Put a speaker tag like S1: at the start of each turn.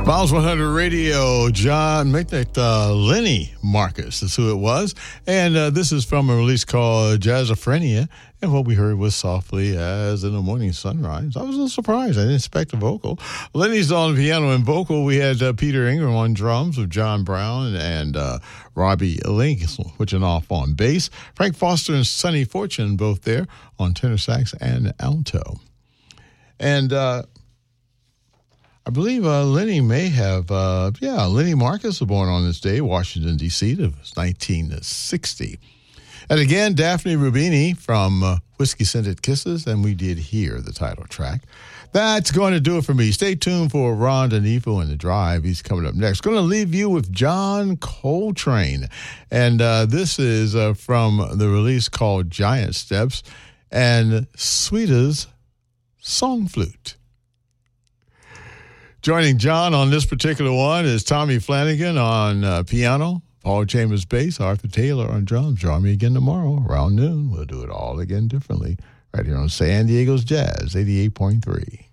S1: Miles 100 Radio, John McNick, Lenny Marcus is who it was. And this is from a release called Jazzophrenia. And what we heard was Softly as in the Morning Sunrise. I was a little surprised. I didn't expect a vocal. Lenny's on piano and vocal. We had Peter Ingram on drums with John Brown and Robbie Link switching off on bass. Frank Foster and Sonny Fortune both there on tenor sax and alto. And I believe Lenny may have, Lenny Marcus was born on this day, Washington, D.C. It was 1960. And again, Daphne Rubini from Whiskey Scented Kisses, and we did hear the title track. That's going to do it for me. Stay tuned for Ron DeNevo in the Drive. He's coming up next. Going to leave you with John Coltrane. And this is from the release called Giant Steps and Sweeta's Song Flute. Joining John on this particular one is Tommy Flanagan on piano, Paul Chambers bass, Arthur Taylor on drums. Join me again tomorrow around noon. We'll do it all again differently right here on San Diego's Jazz 88.3.